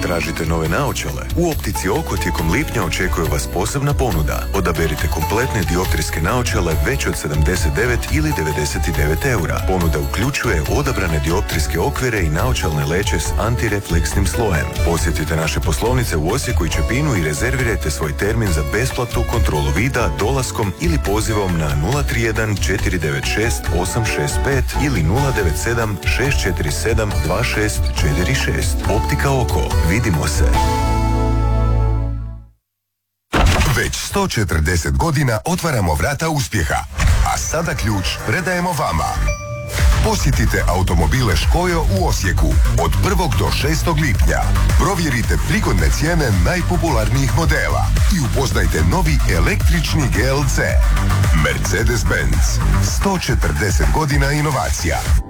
Tražite nove naočale? U Optici Oko tijekom lipnja očekuje vas posebna ponuda. Odaberite kompletne dioptrijske naočale već od 79 ili 99 eura. Ponuda uključuje odabrane dioptrijske okvire i naočalne leće s antirefleksnim slojem. Posjetite naše poslovnice u Osijeku i Čepinu i rezervirajte svoj termin za besplatnu kontrolu vida dolaskom ili pozivom na 031 496 865 ili 097 647 2646. Optika Oko. Vidimo se. Već 140 godina otvaramo vrata uspjeha, a sada ključ predajemo vama. Posjetite automobile Škojo u Osijeku od 1. do 6. lipnja. Provjerite prigodne cijene najpopularnijih modela i upoznajte novi električni GLC. Mercedes-Benz. 140 godina inovacija.